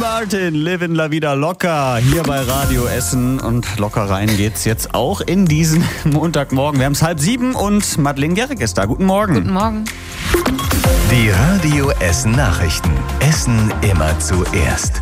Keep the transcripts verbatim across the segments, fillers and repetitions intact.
Martin, Livin' La Vida Locker, hier bei Radio Essen. Und locker rein geht's jetzt auch in diesen Montagmorgen. Wir haben es halb sieben und Madeleine Gerrig ist da. Guten Morgen. Guten Morgen. Die Radio Essen Nachrichten. Essen immer zuerst.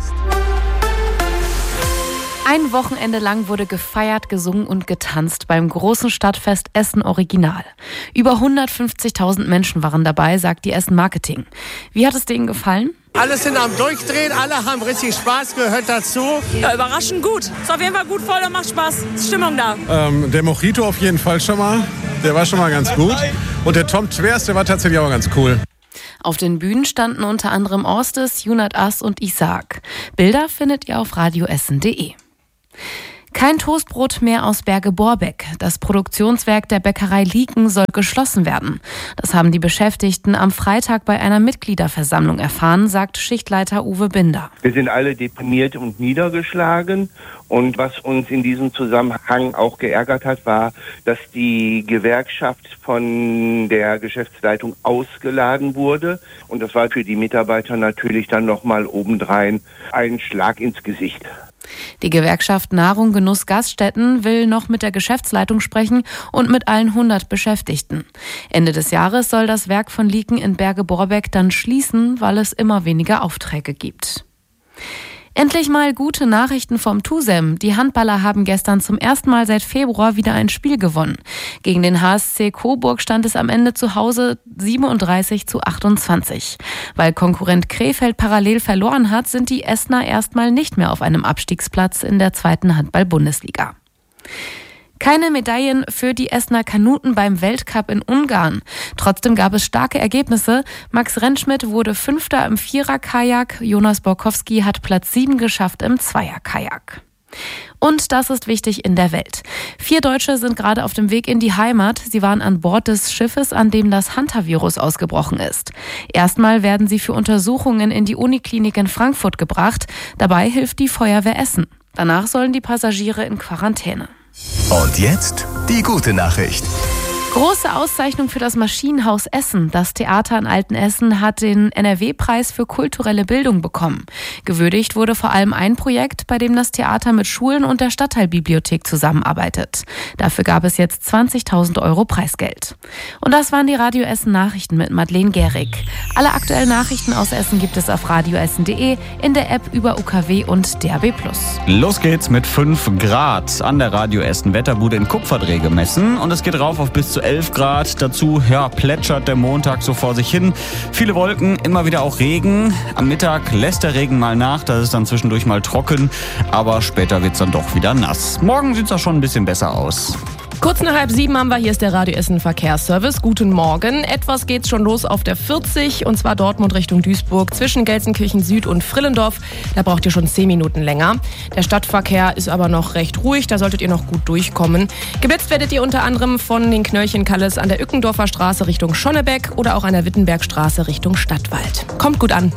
Ein Wochenende lang wurde gefeiert, gesungen und getanzt beim großen Stadtfest Essen Original. Über hundertfünfzigtausend Menschen waren dabei, sagt die Essen Marketing. Wie hat es denen gefallen? Alle sind am Durchdrehen, alle haben richtig Spaß, gehört dazu. Ja, überraschend gut. Ist auf jeden Fall gut voll und macht Spaß. Ist Stimmung da. Ähm, der Mojito auf jeden Fall schon mal. Der war schon mal ganz gut. Und der Tom Twers, der war tatsächlich auch ganz cool. Auf den Bühnen standen unter anderem Orstes, Junat As und Isaac. Bilder findet ihr auf radioessen punkt de. Kein Toastbrot mehr aus Berge-Borbeck. Das Produktionswerk der Bäckerei Lieken soll geschlossen werden. Das haben die Beschäftigten am Freitag bei einer Mitgliederversammlung erfahren, sagt Schichtleiter Uwe Binder. Wir sind alle deprimiert und niedergeschlagen. Und was uns in diesem Zusammenhang auch geärgert hat, war, dass die Gewerkschaft von der Geschäftsleitung ausgeladen wurde. Und das war für die Mitarbeiter natürlich dann nochmal obendrein ein Schlag ins Gesicht. Die Gewerkschaft Nahrung, Genuss, Gaststätten will noch mit der Geschäftsleitung sprechen und mit allen hundert Beschäftigten. Ende des Jahres soll das Werk von Lieken in Berge-Borbeck dann schließen, weil es immer weniger Aufträge gibt. Endlich mal gute Nachrichten vom TuSem. Die Handballer haben gestern zum ersten Mal seit Februar wieder ein Spiel gewonnen. Gegen den H S C Coburg stand es am Ende zu Hause siebenunddreißig zu achtundzwanzig. Weil Konkurrent Krefeld parallel verloren hat, sind die Essener erstmal nicht mehr auf einem Abstiegsplatz in der zweiten Handball-Bundesliga. Keine Medaillen für die Essener Kanuten beim Weltcup in Ungarn. Trotzdem gab es starke Ergebnisse. Max Rentschmidt wurde Fünfter im Vierer-Kajak. Jonas Borkowski hat Platz sieben geschafft im Zweier-Kajak. Und das ist wichtig in der Welt. Vier Deutsche sind gerade auf dem Weg in die Heimat. Sie waren an Bord des Schiffes, an dem das Hantavirus ausgebrochen ist. Erstmal werden sie für Untersuchungen in die Uniklinik in Frankfurt gebracht. Dabei hilft die Feuerwehr Essen. Danach sollen die Passagiere in Quarantäne. Und jetzt die gute Nachricht. Große Auszeichnung für das Maschinenhaus Essen. Das Theater in Altenessen hat den N R W-Preis für kulturelle Bildung bekommen. Gewürdigt wurde vor allem ein Projekt, bei dem das Theater mit Schulen und der Stadtteilbibliothek zusammenarbeitet. Dafür gab es jetzt zwanzigtausend Euro Preisgeld. Und das waren die Radio Essen Nachrichten mit Madeleine Gerrig. Alle aktuellen Nachrichten aus Essen gibt es auf radioessen punkt de, in der App über U K W und D A B plus. Los geht's mit fünf Grad an der Radio Essen Wetterbude in Kupferdreh gemessen. Und es geht rauf auf bis zu elf Grad. Dazu ja, plätschert der Montag so vor sich hin. Viele Wolken, immer wieder auch Regen. Am Mittag lässt der Regen mal nach. Das ist dann zwischendurch mal trocken. Aber später wird es dann doch wieder nass. Morgen sieht es auch schon ein bisschen besser aus. Kurz nach halb sieben haben wir, hier ist der Radio Essen Verkehrsservice. Guten Morgen. Etwas geht's schon los auf der vierzig, und zwar Dortmund Richtung Duisburg zwischen Gelsenkirchen Süd und Frillendorf. Da braucht ihr schon zehn Minuten länger. Der Stadtverkehr ist aber noch recht ruhig, da solltet ihr noch gut durchkommen. Geblitzt werdet ihr unter anderem von den Knöllchen Kalles an der Ückendorfer Straße Richtung Schonnebeck oder auch an der Wittenbergstraße Richtung Stadtwald. Kommt gut an.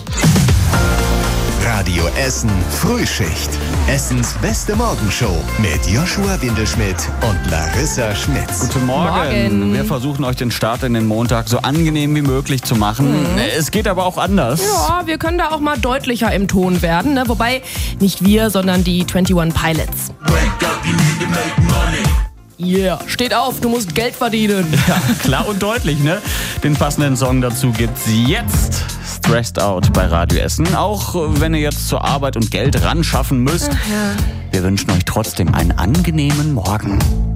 Radio Essen Frühschicht. Essens beste Morgenshow mit Joshua Windelschmidt und Larissa Schmitz. Guten Morgen. Morgen. Wir versuchen euch den Start in den Montag so angenehm wie möglich zu machen. Mhm. Es geht aber auch anders. Ja, wir können da auch mal deutlicher im Ton werden. Ne? Wobei nicht wir, sondern die einundzwanzig Pilots. Yeah, steht auf, du musst Geld verdienen. Ja, klar und deutlich, ne? Den passenden Song dazu gibt's jetzt. Stressed Out bei Radio Essen. Auch wenn ihr jetzt zur Arbeit und Geld ran schaffen müsst. Ach ja. Wir wünschen euch trotzdem einen angenehmen Morgen.